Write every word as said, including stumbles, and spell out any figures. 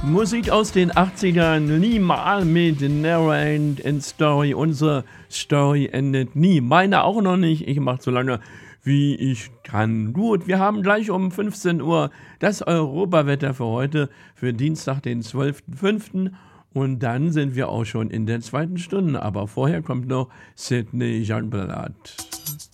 Musik aus den achtzigern, niemal mit Never End Story. Unsere Story endet nie. Meine auch noch nicht. Ich mache so lange, wie ich kann. Gut, wir haben gleich um fünfzehn Uhr das Europawetter für heute, für Dienstag, den zwölften fünften Und dann sind wir auch schon in der zweiten Stunde. Aber vorher kommt noch Sidney Jeanblatt.